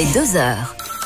est 2h.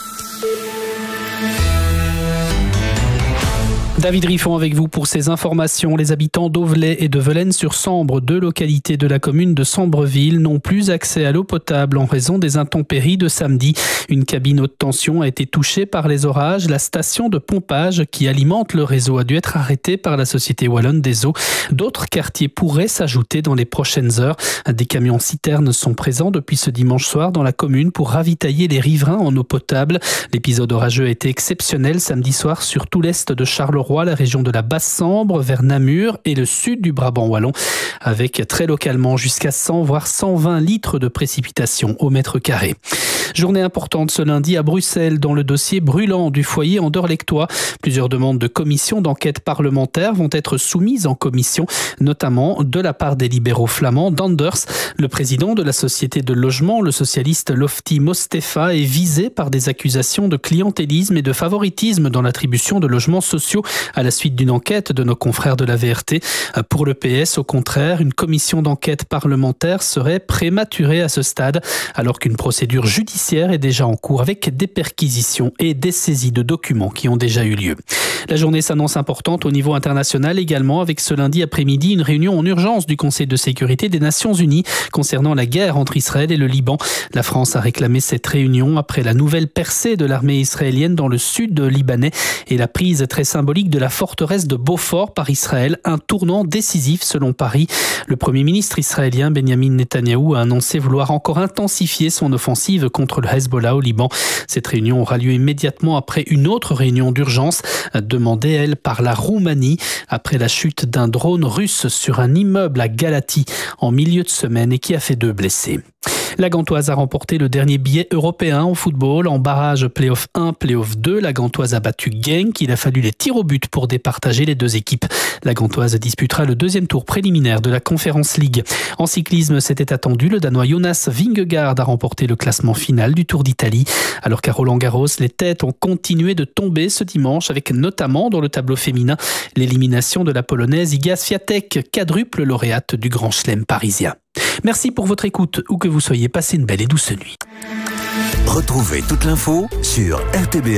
David Riffon avec vous pour ces informations. Les habitants d'Auvelais et de Velaines-sur-Sambre, deux localités de la commune de Sambreville, n'ont plus accès à l'eau potable en raison des intempéries de samedi. Une cabine haute tension a été touchée par les orages. La station de pompage qui alimente le réseau a dû être arrêtée par la Société Wallonne des Eaux. D'autres quartiers pourraient s'ajouter dans les prochaines heures. Des camions citernes sont présents depuis ce dimanche soir dans la commune pour ravitailler les riverains en eau potable. L'épisode orageux a été exceptionnel samedi soir sur tout l'est de Charleroi, la région de la Basse-Sambre, vers Namur et le sud du Brabant wallon, avec très localement jusqu'à 100 voire 120 litres de précipitations au mètre carré. Journée importante ce lundi à Bruxelles dans le dossier brûlant du foyer Anderlechtois. Plusieurs demandes de commission d'enquête parlementaire vont être soumises en commission, notamment de la part des libéraux flamands d'Anders. Le président de la société de logement, le socialiste Lofty Mostefa, est visé par des accusations de clientélisme et de favoritisme dans l'attribution de logements sociaux à la suite d'une enquête de nos confrères de la VRT. Pour le PS, au contraire, une commission d'enquête parlementaire serait prématurée à ce stade, alors qu'une procédure judiciaire est déjà en cours avec des perquisitions et des saisies de documents qui ont déjà eu lieu. La journée s'annonce importante au niveau international également, avec ce lundi après-midi une réunion en urgence du Conseil de sécurité des Nations Unies concernant la guerre entre Israël et le Liban. La France a réclamé cette réunion après la nouvelle percée de l'armée israélienne dans le sud libanais et la prise très symbolique de la forteresse de Beaufort par Israël, un tournant décisif selon Paris. Le Premier ministre israélien Benjamin Netanyahou a annoncé vouloir encore intensifier son offensive contre le Hezbollah au Liban. Cette réunion aura lieu immédiatement après une autre réunion d'urgence, demandée, elle, par la Roumanie, après la chute d'un drone russe sur un immeuble à Galatie en milieu de semaine et qui a fait 2 blessés. La Gantoise a remporté le dernier billet européen au football. En barrage play-off 1, play-off 2, la Gantoise a battu Genk. Il a fallu les tirs au but pour départager les deux équipes. La Gantoise disputera le deuxième tour préliminaire de la Conference League. En cyclisme, c'était attendu. Le Danois Jonas Vingegaard a remporté le classement final du Tour d'Italie. Alors qu'à Roland-Garros, les têtes ont continué de tomber ce dimanche, avec notamment dans le tableau féminin l'élimination de la Polonaise Iga Swiatek, quadruple lauréate du Grand Chelem parisien. Merci pour votre écoute, où que vous soyez, passez une belle et douce nuit. Retrouvez toute l'info sur rtbf.fr.